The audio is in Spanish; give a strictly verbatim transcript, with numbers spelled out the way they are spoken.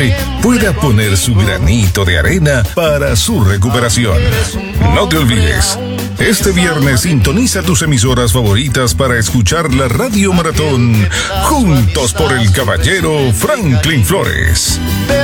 pueda poner su granito de arena para su recuperación. No te olvides, este viernes sintoniza tus emisoras favoritas para escuchar la Radio Maratón Juntos por el Caballero Franklin Flores.